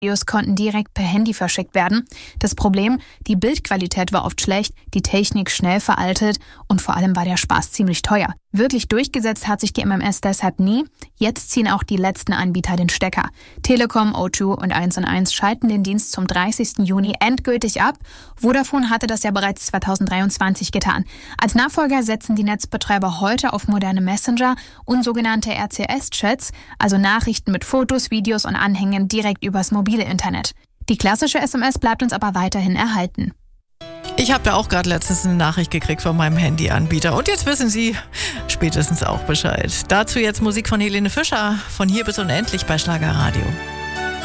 Videos konnten direkt per Handy verschickt werden. Das Problem, die Bildqualität war oft schlecht, die Technik schnell veraltet und vor allem war der Spaß ziemlich teuer. Wirklich durchgesetzt hat sich die MMS deshalb nie. Jetzt ziehen auch die letzten Anbieter den Stecker. Telekom, O2 und 1&1 schalten den Dienst zum 30. Juni endgültig ab. Vodafone hatte das ja bereits 2023 getan. Als Nachfolger setzen die Netzbetreiber heute auf moderne Messenger und sogenannte RCS-Chats, also Nachrichten mit Fotos, Videos und Anhängen direkt übers mobile Internet. Die klassische SMS bleibt uns aber weiterhin erhalten. Ich habe da auch gerade letztens eine Nachricht gekriegt von meinem Handyanbieter. Und jetzt wissen Sie spätestens auch Bescheid. Dazu jetzt Musik von Helene Fischer, von Hier bis unendlich bei Schlagerradio.